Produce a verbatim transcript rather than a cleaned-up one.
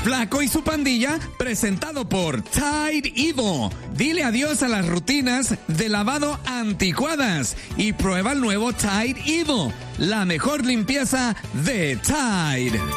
Flaco y su pandilla, presentado por Tide Evo. Dile adiós a las rutinas de lavado anticuadas y prueba el nuevo Tide Evo, la mejor limpieza de Tide.